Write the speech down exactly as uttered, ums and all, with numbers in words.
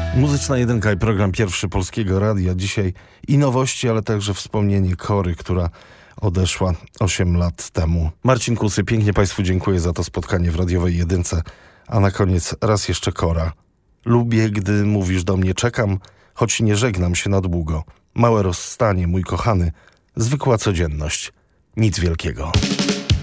Muzyczna Jedynka i program Pierwszy Polskiego Radia. Dzisiaj i nowości, ale także wspomnienie Kory, która odeszła osiem lat temu. Marcin Kusy, pięknie Państwu dziękuję za to spotkanie w radiowej Jedynce. A na koniec raz jeszcze Kora. Lubię, gdy mówisz do mnie czekam, choć nie żegnam się na długo. Małe rozstanie, mój kochany, zwykła codzienność. Nic wielkiego.